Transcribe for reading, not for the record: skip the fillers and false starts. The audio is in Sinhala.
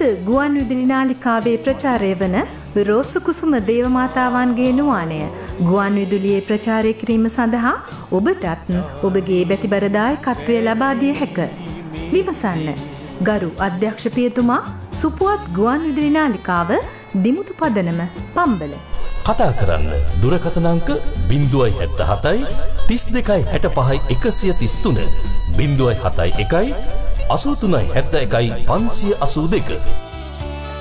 ගුවන් විදුලි නාලිකාවේ ප්‍රචාරය වන රෝසු කුසුම දේවමාතාවන්ගේ නුවාණය ගුවන් විදුලියේ ප්‍රචාරය කිරීම සඳහා ඔබටත් ඔබගේ බැතිබරදායකත්වය ලබා දිය හැක. විමසන්න. ගරු අධ්‍යක්ෂ පියතුමා, සුපුවත් ගුවන් විදුලි නාලිකාව, දිමුතු පදනම, පම්බල. කතා කරන්න දුරකථන අංක 077 32 65 133 071 83 71 582